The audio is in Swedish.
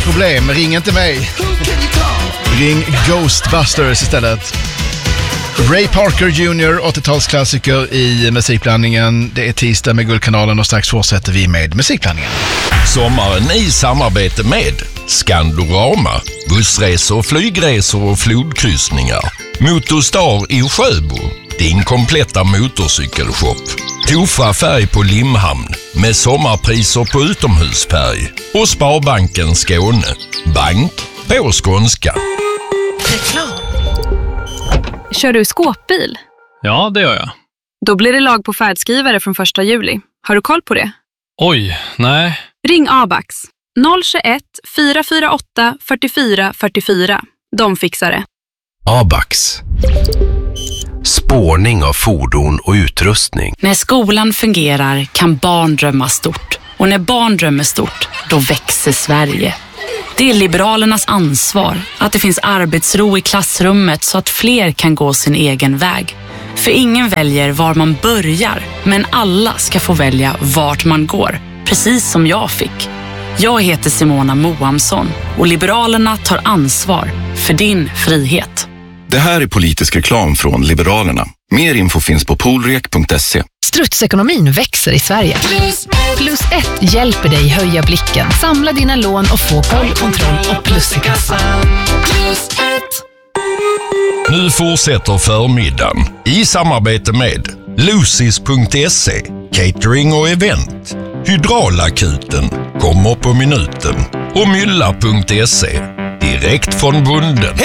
problem, ring inte mig. Ring Ghostbusters istället. Ray Parker Jr., 80-talsklassiker i musikblandningen. Det är tisdag med Guldkanalen och strax fortsätter vi med musikblandningen. Sommaren i samarbete med Skandorama, bussresor, flygresor och flodkryssningar. Motorstar i Sjöbo, din kompletta motorcykelshop. Tofa färg på Limhamn med sommarpriser på utomhusfärg. Och Sparbanken Skåne, bank på skånska. Reklam. Kör du skåpbil? Ja, det gör jag. Då blir det lag på färdskrivare från 1 juli. Har du koll på det? Oj, nej. Ring Abax. 021 448 44 44. De fixar det. Abax. Spårning av fordon och utrustning. När skolan fungerar kan barn drömma stort. Och när barn drömmer stort, då växer Sverige. Det är Liberalernas ansvar att det finns arbetsro i klassrummet så att fler kan gå sin egen väg. För ingen väljer var man börjar, men alla ska få välja vart man går, precis som jag fick. Jag heter Simona Moamsson och Liberalerna tar ansvar för din frihet. Det här är politisk reklam från Liberalerna. Mer info finns på polrek.se. Strutsekonomin växer i Sverige. Plus 1 hjälper dig höja blicken, samla dina lån och få koll, kontroll och plus i kassan. Plus 1. Nu fortsätter förmiddagen i samarbete med Lucis.se, catering och event. Hydraulakuten kommer på minuten och Mylla.se, direkt från bonden.